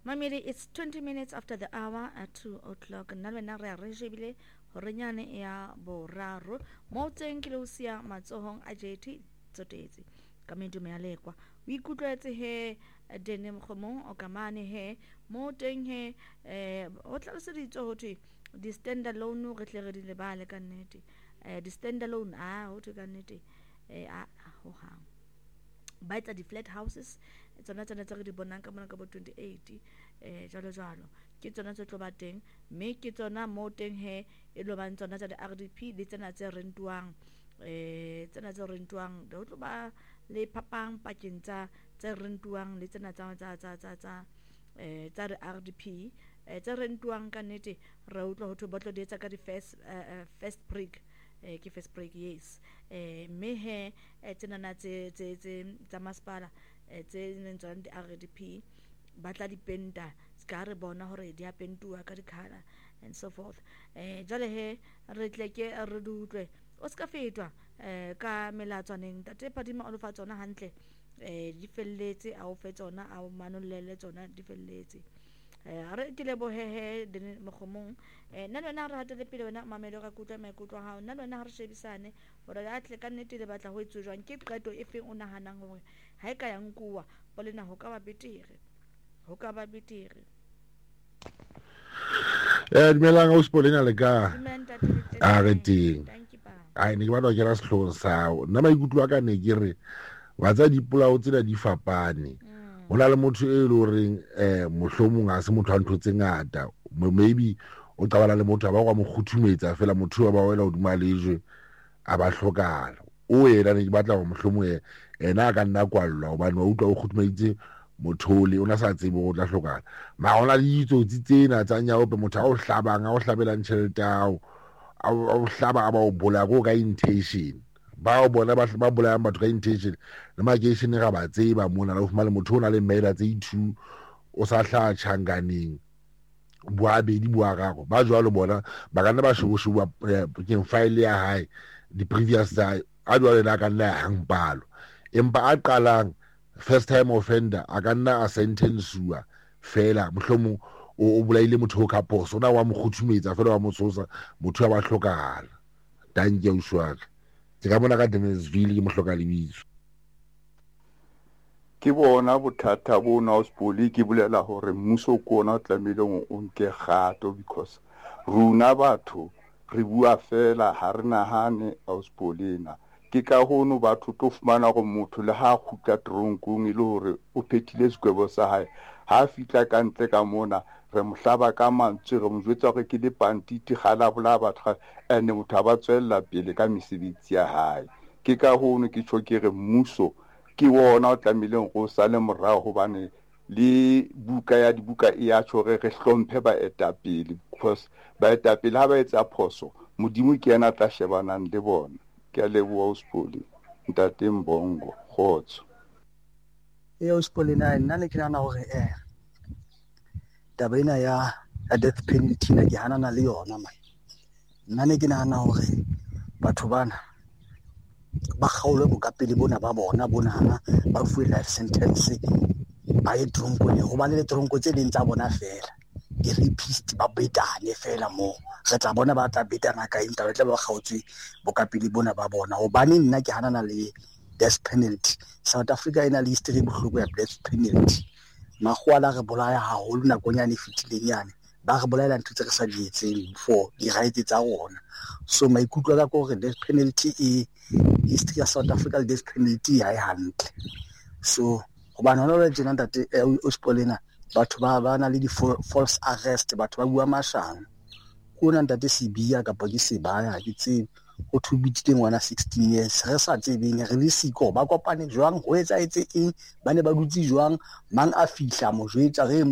Mamele, it's 20 minutes after the hour at 2 o'clock. Nalwena re shebile horenyane ya boraro mo teng ke lo sia matsohong a JT Tsotetse ka medumo ya lekwa o ikutlwetse he Dene Mkhomong o kamane he mo teng he o tlaloseditse ho thwe di standalone re tle re di lebale ka nnete di standalone ho thwe ka nnete ho hang ba etsa di-flat houses tsona tse re di bonang ka mona ka bo 28 jalo ke tsona tse tlo ba teng mme ke tsona mo teng he e lo bang tsona tsa di-RDP le tsena tse rentuang ho tlo ba le phapang pakeng tsa tse rentuang le tsena tsa di-RDP tse rentuang ka nnete re utlwa ho thwe ba tlo di etsa ka di-first break ke first break yes mme he tsena tse tsa masepala tse neng tsona di-RDP ba tla dipenta ska re bona hore di a pentua ka di-color and so forth jale he re tle ke re dutlwe o ska fetwa ka melatswaneng tate Phadima o lo fa tsona hantle di felletse a o fe tsona a o manollele tsona di felletse re ke le bohehe Dene Mkhomong nna lona re hatele pele wena mamelo ka kutla maikutlo ha nna lona ha re shebisane hore a tle ka nnete le batla ho etswe jwang ke qeto e feng o nahanang hore ha e ka ya nkuwa polena ho ka ba betere dumelang o Spolina le ka a re teng thank you pa ai ne ke batla ke ra sehlong sa nna maikutlo a ka ne ke re wa tsa dipolao tsena di fapane hona le motho e le horeng mohlomong a se motho a ntho tse ngata maybe o qabala le motho ba kwa mo khuthumetsa fela motho ba wela hodima lejwe a ba hlokala o yena ne ke batla go mohlomong ena ka nna kwallwa hobane wa utlwa o khuthumetsa mothole ona sa tsebe go tla hlokala ma ona le ditsotsi tsena tsa nyaope motho a o hlabang a o hlabelang tšhelete a o hlaba a ba o bola go ka intention ba o bona ba bolayang batho ka intention le makeishene ga ba tseba mona le fumana motho o na le mmela tse ithu o sa hla changaneng boabedi boa gago ba jwalo bona ba kana ba shoboshoba ke file ya hae di previous tsa a jwale na ka nna hang palo empa a qalang first time offender a ka nna a sentenceuwa fela mohlomong o bolaile motho ka poso ona wa mo khuthumetsa fela wa mo tsosa motho wa ba hlokala danke o shwaka ke ka mona ka Denisville ke mo hloka lebitso ke bona bothata bona hospoli ke bolela hore mmuso ko ona o tlamehile o nke kgato because runa batho re bua fela ha re nahane hospolina ke ka hono batho to fumana go motho le ha khutla tronkong ile hore o phethile sekwebo sa hae ha fitla ka ntle ka mona re mohlaba ka mantswe re mojwetsa gore ke le pantiti gala bola batho ene motho ba tswella pele ka mesebetsi ya hae ke ka hono ke tshokere mmuso ke wona o tlamileng go sa le morao hobane le buka ya dibuka e ya tshore re hlomphe ba etapele because ba etapele ha ba etsa phoso modimo ke yena tla shebanang le bona ke a leboha Uspoli ntate Mbongo khotso Uspolina nna ne ke nana hore taba ena ya death penalty na ke hanana le yona man nna ne ke nana hore batho bana ba kgaole go ka pele bona ba bona ba fuwe life sentence ba e tronko le go ba le tronko tse ding tsa bona fela di rapist ba betane fela mo re tla bona ba tla betana ka eng tla ba kgaotswe bo ka pele bona ba bona go bane nna ke hanana le death penalty South Africa ina le history bohloko ya death penalty magwala re bolaya haholo nakonyane fitileng yane ba re bolela ntho tse re sa di etseng for di right tsa rona so maikutlo ka gore death penalty history ya South Africa le death penalty ya hantle so gobana hona le jena ntate Uspolina batho ba na le di false arrest batho ba bua mashang kona ntate Sibia ka ke sebaya ke tsebe o thubitile ngwana 16 years re sa tsebeng re le siko ba kopane jwang ho etsa eng ba ne ba dutse jwang mang a fihla mo jwetsa re